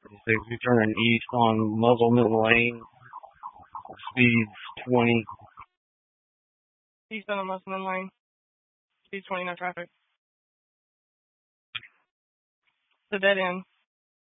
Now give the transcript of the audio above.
You're turning east on Muzzleman Lane. Speed's 20. East on the Muzzleman Lane. Speed 20, no traffic. The dead end.